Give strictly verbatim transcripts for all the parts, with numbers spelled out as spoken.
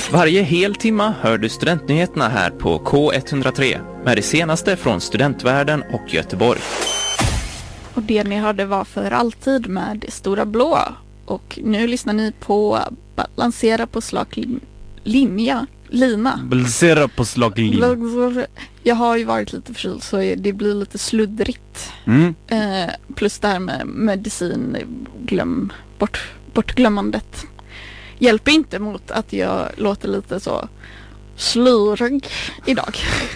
Varje hel timma hör du studentnyheterna här på K ett noll tre med det senaste från studentvärlden och Göteborg. Och det ni hörde var För alltid med Det stora blå. Och nu lyssnar ni på Balansera på slak lin- linja. Lina. Balansera på slak linja. Jag har ju varit lite förkyld så det blir lite sluddrigt. Mm. Eh, plus det här med medicin, glöm, bort, bortglömmandet. Hjälper inte mot att jag låter lite så slurig idag.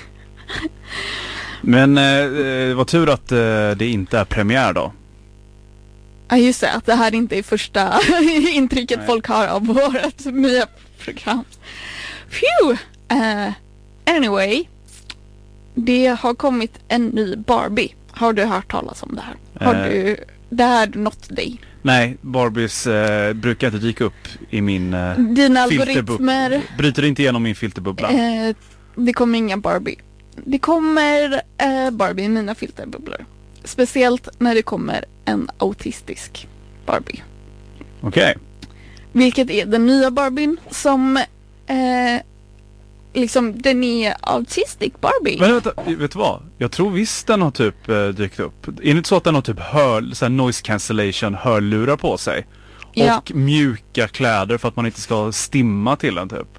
Men eh, det var tur att eh, det inte är premiär då. Ja just det, att det här inte är första intrycket Nej. folk har av vårt nya program. Phew! Uh, anyway, det har kommit en ny Barbie. Har du hört talas om det här? Har uh. du, det här nått dig? Nej, Barbies eh, brukar inte dyka upp i min eh, Dina algoritmer bryter inte igenom min filterbubbla. Eh, det kommer inga Barbie. Det kommer eh, Barbie i mina filterbubblor. Speciellt när det kommer en autistisk Barbie. Okej. Okay. Vilket är den nya Barbien som eh, liksom den är autistic Barbie. Men vänta, vet du vad? Jag tror visst den har typ eh, dykt upp. Är det inte så att den har typ hör, så här noise cancellation hörlurar på sig? Ja. Och mjuka kläder för att man inte ska stimma till den typ?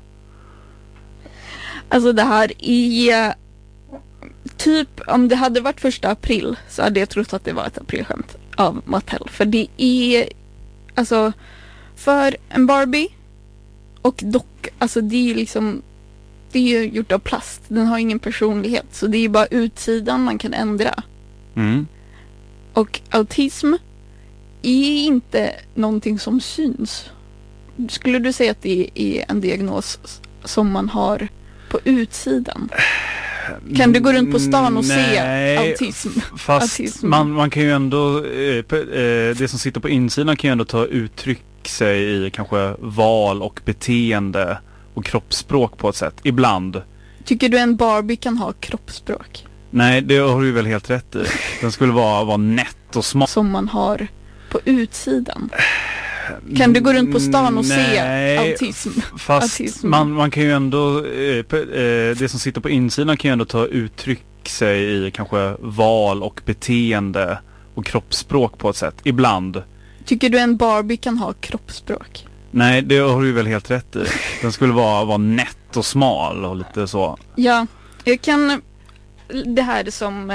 Alltså det här är typ, om det hade varit första april så hade jag trott att det var ett aprilskämt av Mattel. För det är, alltså, för en Barbie och dock, alltså det är ju liksom, det är ju gjort av plast. Den har ingen personlighet. Så det är ju bara utsidan man kan ändra. Mm. Och autism är inte någonting som syns. Skulle du säga att det är en diagnos som man har på utsidan? Kan du gå runt på stan och Nej, se autism? Fast autism. Man, man kan ju ändå eh, på, eh, det som sitter på insidan kan ju ändå ta uttryck sig i kanske val och beteende och kroppsspråk på ett sätt. Ibland. Tycker du en Barbie kan ha kroppsspråk? Nej, det har du väl helt rätt i. Den skulle vara, vara nätt och smart. Som man har på utsidan. Kan du gå runt på stan och Nej, se autism? Fast autism. Man, man kan ju ändå eh, på, eh, det som sitter på insidan kan ju ändå ta uttryck sig i kanske val och beteende och kroppsspråk på ett sätt. Ibland. Tycker du en Barbie kan ha kroppsspråk? Nej, det har du väl helt rätt i. Den skulle vara, vara nätt och smal och lite så. Ja, jag kan det här som